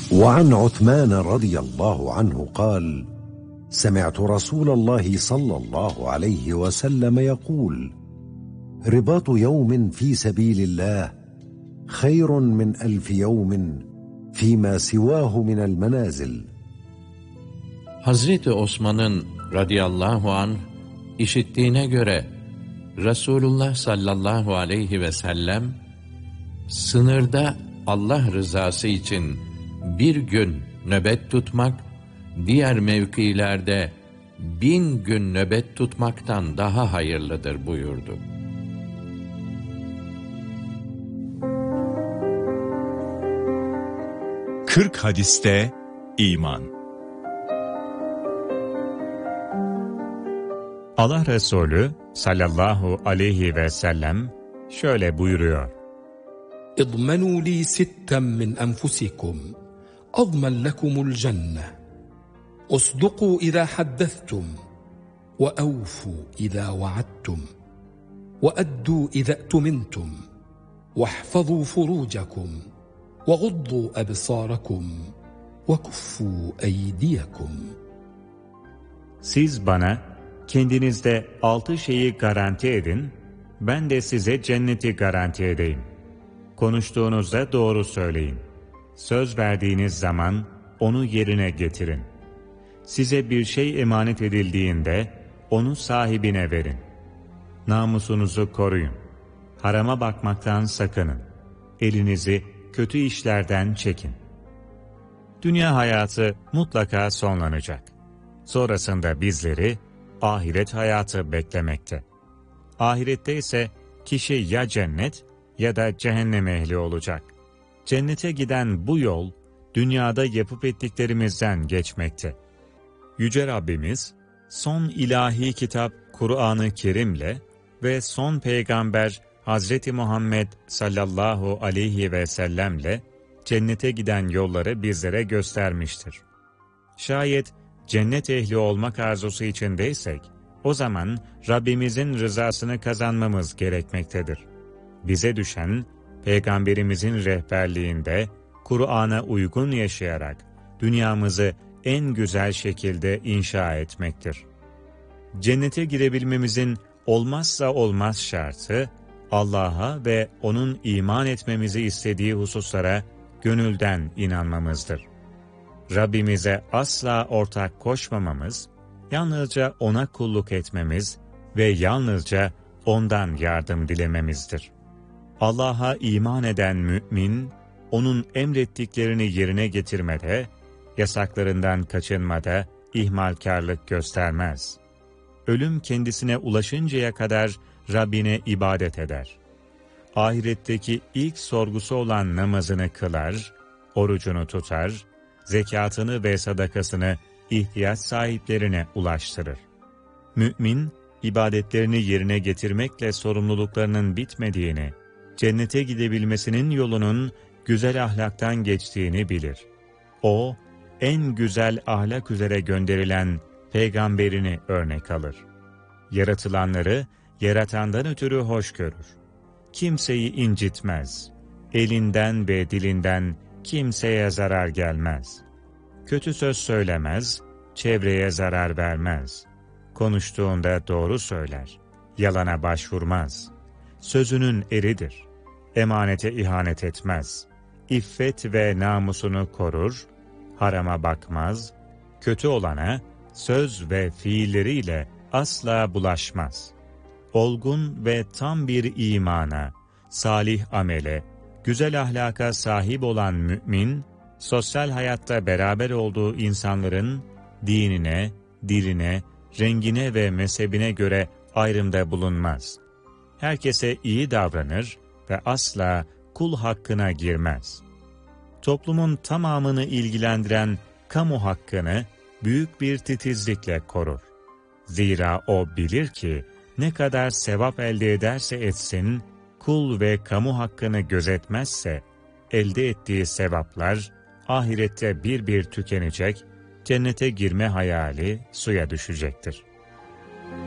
وعن عثمان رضي الله عنه قال: سمعت رسول الله صلى الله عليه وسلم يقول: رباط يوم في سبيل الله خير من 1000 يوم فيما سواه من المنازل. Hazreti Osman'ın radıyallahu anh işittiğine göre Resulullah sallallahu aleyhi ve sellem sınırda Allah rızası için bir gün nöbet tutmak, diğer mevkilerde 1000 gün nöbet tutmaktan daha hayırlıdır buyurdu. Kırk hadiste iman. Allah Resulü sallallahu aleyhi ve sellem şöyle buyuruyor: اضمنوا لي ستا من أنفسكم أضمن لكم الجنة اصدقوا إذا حدثتم وأوفوا إذا وعدتم وأدوا إذا اؤتمنتم واحفظوا فروجكم وغضوا أبصاركم وكفوا أيديكم. Siz bana kendinizde 6 şeyi garanti edin, ben de size cenneti garanti edeyim. Konuştuğunuzda doğru söyleyin. Söz verdiğiniz zaman onu yerine getirin. Size bir şey emanet edildiğinde onu sahibine verin. Namusunuzu koruyun. Harama bakmaktan sakının. Elinizi kötü işlerden çekin. Dünya hayatı mutlaka sonlanacak. Sonrasında bizleri ahiret hayatı beklemekte. Ahirette ise kişi ya cennet ya da cehennem ehli olacak. Cennete giden bu yol, dünyada yapıp ettiklerimizden geçmekte. Yüce Rabbimiz, son ilahi kitap Kur'an-ı Kerim'le ve son peygamber Hazreti Muhammed sallallahu aleyhi ve sellemle cennete giden yolları bizlere göstermiştir. Şayet cennet ehli olmak arzusu içindeysek, o zaman Rabbimizin rızasını kazanmamız gerekmektedir. Bize düşen, Peygamberimizin rehberliğinde Kur'an'a uygun yaşayarak dünyamızı en güzel şekilde inşa etmektir. Cennete girebilmemizin olmazsa olmaz şartı, Allah'a ve O'nun iman etmemizi istediği hususlara gönülden inanmamızdır. Rabbimize asla ortak koşmamamız, yalnızca O'na kulluk etmemiz ve yalnızca O'ndan yardım dilememizdir. Allah'a iman eden mümin, O'nun emrettiklerini yerine getirmede, yasaklarından kaçınmada ihmalkarlık göstermez. Ölüm kendisine ulaşıncaya kadar Rabbine ibadet eder. Ahiretteki ilk sorgusu olan namazını kılar, orucunu tutar, zekatını ve sadakasını ihtiyaç sahiplerine ulaştırır. Mümin, ibadetlerini yerine getirmekle sorumluluklarının bitmediğini, cennete gidebilmesinin yolunun güzel ahlaktan geçtiğini bilir. O, en güzel ahlak üzere gönderilen peygamberini örnek alır. Yaratılanları yaratandan ötürü hoş görür. Kimseyi incitmez. Elinden ve dilinden kimseye zarar gelmez. Kötü söz söylemez, çevreye zarar vermez. Konuştuğunda doğru söyler, yalana başvurmaz. Sözünün eridir. Emanete ihanet etmez. İffet ve namusunu korur, harama bakmaz, kötü olana söz ve fiilleriyle asla bulaşmaz. Olgun ve tam bir imana, salih amele, güzel ahlaka sahip olan mümin, sosyal hayatta beraber olduğu insanların dinine, diline, rengine ve mezhebine göre ayrımda bulunmaz. Herkese iyi davranır ve asla kul hakkına girmez. Toplumun tamamını ilgilendiren kamu hakkını büyük bir titizlikle korur. Zira o bilir ki ne kadar sevap elde ederse etsin, kul ve kamu hakkını gözetmezse, elde ettiği sevaplar ahirette bir bir tükenecek, cennete girme hayali suya düşecektir.